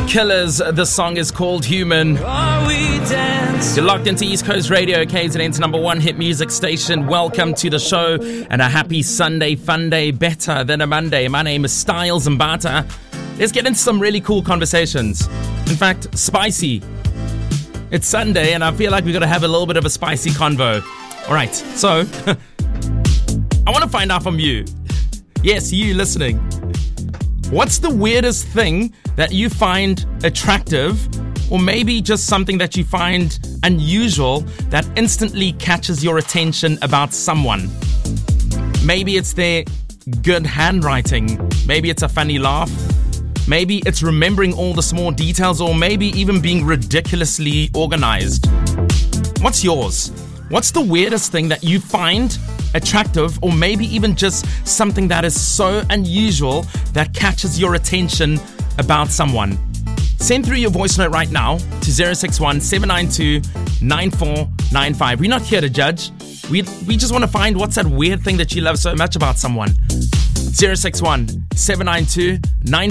Killers. The song is called Human. You're locked into East Coast Radio, KZN's number one hit music station. Welcome to the show and a happy Sunday fun day, better than a Monday. My name is Styles Mbata. Let's get into some really cool conversations. In fact, spicy. It's Sunday and I feel like we've got to have a little bit of a spicy convo. All right, so I want to find out from you. Yes, you listening. What's the weirdest thing that you find attractive, or maybe just something that you find unusual that instantly catches your attention about someone? Maybe it's their good handwriting. Maybe it's a funny laugh. Maybe it's remembering all the small details, or maybe even being ridiculously organized. What's yours? What's the weirdest thing that you find attractive, or maybe even just something that is so unusual that catches your attention about someone? Send through your voice note right now to 061 792 9495. We're not here to judge. We just want to find what's that weird thing that you love so much about someone. 061 792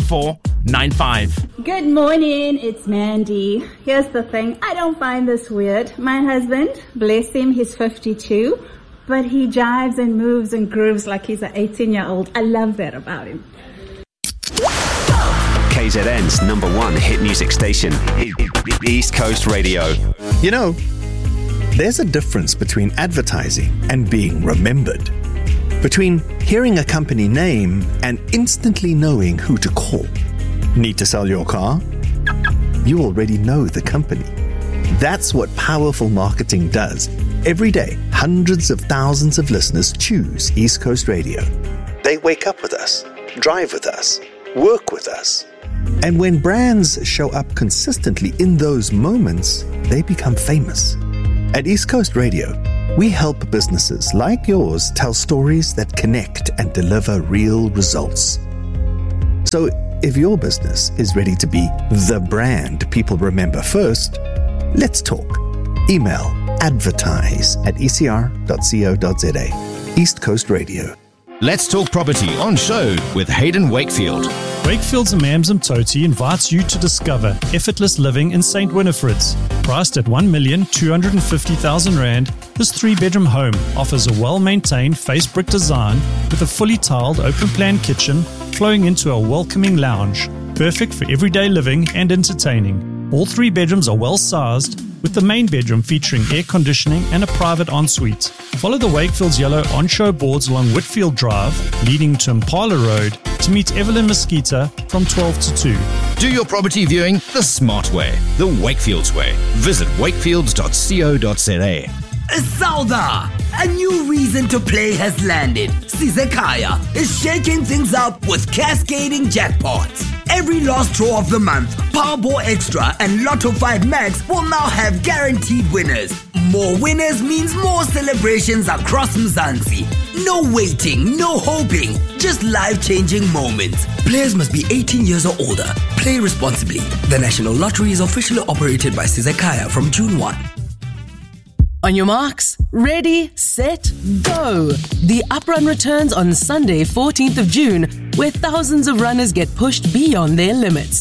9495. Good morning, it's Mandy. Here's the thing, I don't find this weird. My husband, bless him, he's 52, but he jives and moves and grooves like he's an 18-year-old. I love that about him. KZN's number one hit music station, East Coast Radio. You know, there's a difference between advertising and being remembered. Between hearing a company name and instantly knowing who to call. Need to sell your car? You already know the company. That's what powerful marketing does. Every day, hundreds of thousands of listeners choose East Coast Radio. They wake up with us, drive with us, work with us. And when brands show up consistently in those moments, they become famous. At East Coast Radio, we help businesses like yours tell stories that connect and deliver real results. So if your business is ready to be the brand people remember first, let's talk. Email advertise@ecr.co.za. East Coast Radio. Let's Talk Property on show with Hayden Wakefield. Wakefield's Amamsam Toti invites you to discover effortless living in St. Winifred's. Priced at R1,250,000, this 3-bedroom home offers a well-maintained face brick design with a fully tiled open-plan kitchen flowing into a welcoming lounge, perfect for everyday living and entertaining. All 3 bedrooms are well-sized, with the main bedroom featuring air conditioning and a private ensuite. Follow the Wakefield's yellow on-show boards along Whitfield Drive, leading to Impala Road, to meet Evelyn Mosquita from 12 to 2. Do your property viewing the smart way, the Wakefield's way. Visit wakefields.co.za. Sauda! A new reason to play has landed. Sizekaya is shaking things up with cascading jackpots. Every last draw of the month, Powerball Extra and Lotto 5 Max will now have guaranteed winners. More winners means more celebrations across Mzansi. No waiting, no hoping, just life-changing moments. Players must be 18 years or older. Play responsibly. The National Lottery is officially operated by Sizekaya from June 1. On your marks, ready, set, go. The Uprun returns on Sunday, 14th of June, where thousands of runners get pushed beyond their limits.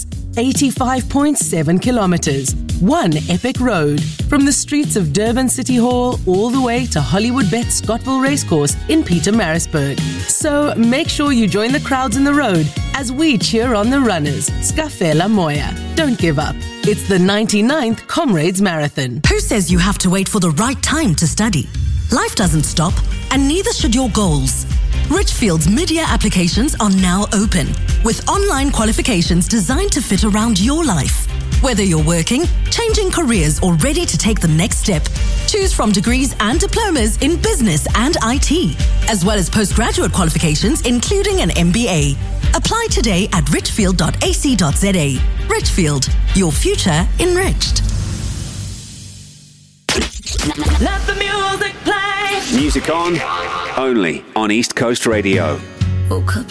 85.7 kilometers, one epic road, from the streets of Durban City Hall all the way to Hollywood Bet Scottville Racecourse in Pietermaritzburg. So make sure you join the crowds in the road as we cheer on the runners. Scafela Moya. Don't give up. It's the 99th Comrades Marathon. Who says you have to wait for the right time to study? Life doesn't stop, and neither should your goals. Richfield's mid-year applications are now open, with online qualifications designed to fit around your life. Whether you're working, changing careers, or ready to take the next step, choose from degrees and diplomas in business and IT, as well as postgraduate qualifications, including an MBA. Apply today at richfield.ac.za. Richfield, your future enriched. Let the music play. Music on, only on East Coast Radio. Woke up